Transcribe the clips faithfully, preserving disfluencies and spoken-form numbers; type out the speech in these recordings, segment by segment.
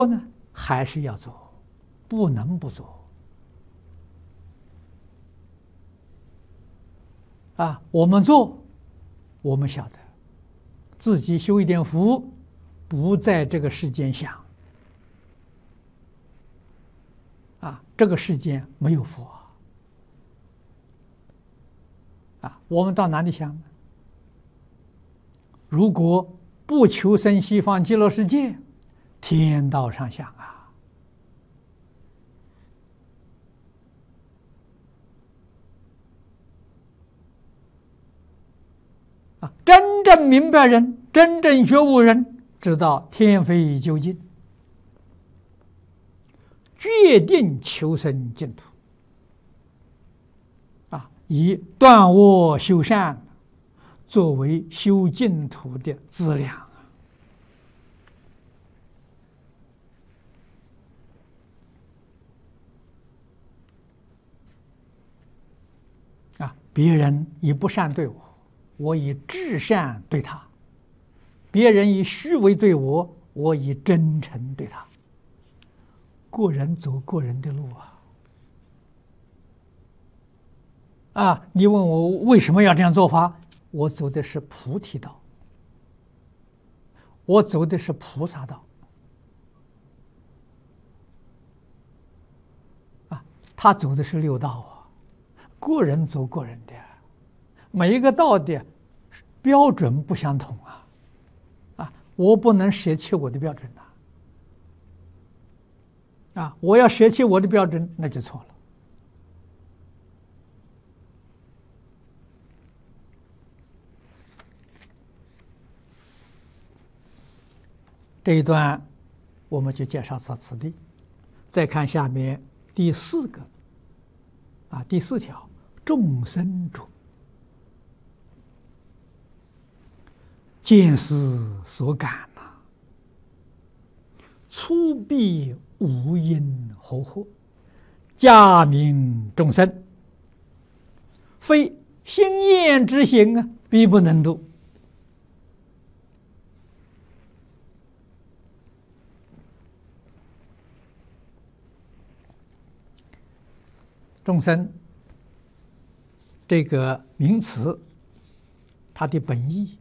呢，还是要做，不能不做。啊，我们做，我们晓得自己修一点福，不在这个世间想。啊，这个世间没有佛。啊，我们到哪里想呢？如果不求生西方极乐世界，天道上想啊。啊，真正明白人，真正觉悟人，知道天非究竟，决定求生净土。啊，以断恶修善作为修净土的资粮。啊，别人以不善对我，我以至善对他；别人以虚伪对我，我以真诚对他。个人走个人的路啊！啊，你问我为什么要这样做法？我走的是菩提道，我走的是菩萨道。啊，他走的是六道啊。个人走个人的，每一个道的标准不相同啊！啊，我不能舍弃我的标准呐！啊，我要舍弃我的标准，那就错了。这一段我们就介绍到此地，再看下面第四个啊，第四条。众生主，见思所感呐、啊，粗鄙无因合惑，假名众生，非心厌之行啊，必不能度。众生这个名词，它的本意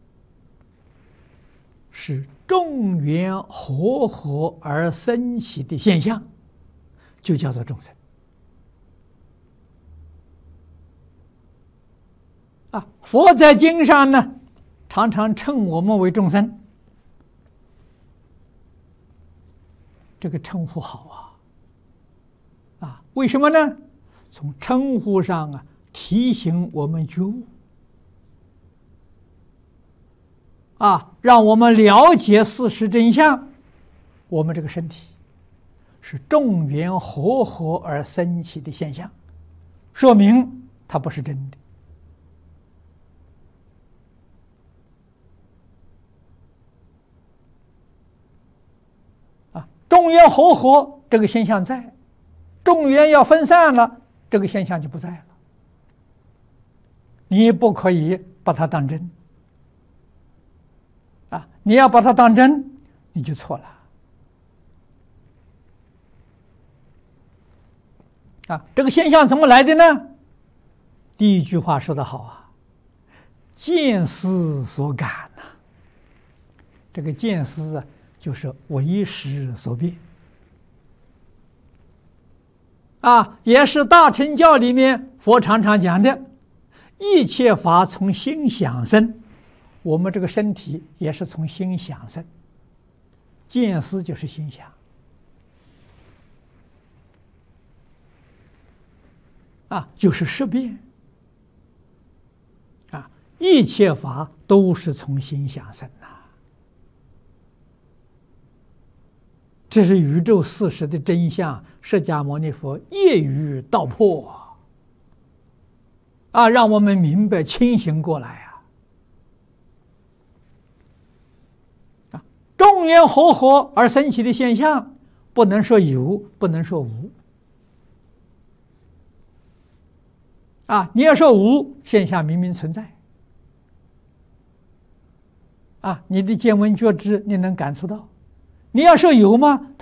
是众缘和合而生起的现象，就叫做众生。啊，佛在经上呢，常常称我们为众生，这个称呼好啊！啊，为什么呢？从称呼上啊。提醒我们觉悟啊，让我们了解事实真相。我们这个身体是众缘和合而生起的现象，说明它不是真的。啊，众缘和合这个现象在，众缘要分散了，这个现象就不在了。你不可以把它当真啊！你要把它当真，你就错了啊！这个现象怎么来的呢？第一句话说得好啊，见思所感呐、啊。这个见思啊，就是为识所变啊，也是大乘教里面佛常常讲的。一切法从心想生，我们这个身体也是从心想生。见思就是心想啊，就是识变啊，一切法都是从心想生呐、啊。这是宇宙事实的真相，释迦牟尼佛一语道破。啊，让我们明白清醒过来啊！啊，众缘和合而生起的现象，不能说有，不能说无。啊，你要说无，现象明明存在。啊，你的见闻觉知，你能感触到；你要说有吗？